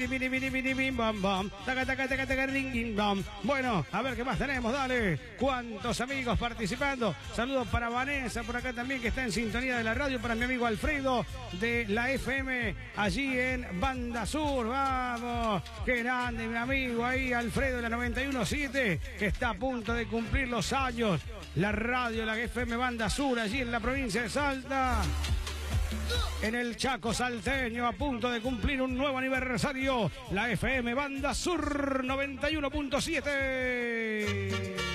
Bueno, a ver qué más tenemos, dale. ¿Cuántos amigos participando? Saludos para Vanessa por acá también, que está en sintonía de la radio, para mi amigo Alfredo de la FM allí en Banda Sur. Vamos, qué grande mi amigo ahí, Alfredo de la 91.7, que está a punto de cumplir los años. La radio, la FM Banda Sur, allí en la provincia de Salta, en el Chaco salteño, a punto de cumplir un nuevo aniversario. La FM Banda Sur 91.7.